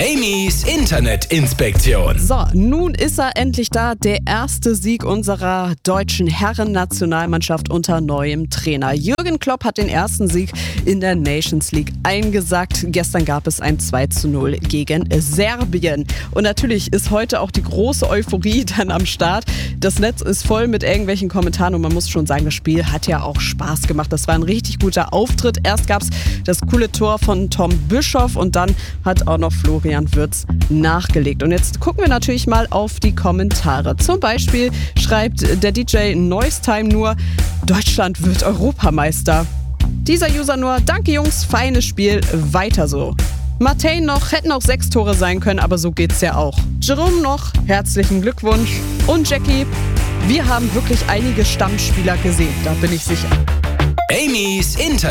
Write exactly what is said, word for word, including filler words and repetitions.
Amy's Internetinspektion. So, nun ist er endlich da, der erste Sieg unserer deutschen Herren-Nationalmannschaft unter neuem Trainer. Jürgen Klopp hat den ersten Sieg in der Nations League eingesackt. Gestern gab es ein zwei zu null gegen Serbien. Und natürlich ist heute auch die große Euphorie dann am Start. Das Netz ist voll mit irgendwelchen Kommentaren und man muss schon sagen, das Spiel hat ja auch Spaß gemacht. Das war ein richtig guter Auftritt. Erst gab es das coole Tor von Tom Bischoff und dann hat auch noch Florian Wirtz nachgelegt. Und jetzt gucken wir natürlich mal auf die Kommentare. Zum Beispiel schreibt der D J Noise nur, Deutschland wird Europameister. Dieser User nur, danke Jungs, feines Spiel, weiter so. Matej noch, hätten auch sechs Tore sein können, aber so geht's ja auch. Jerome noch, herzlichen Glückwunsch. Und Jackie, wir haben wirklich einige Stammspieler gesehen, da bin ich sicher. Amy's Internet.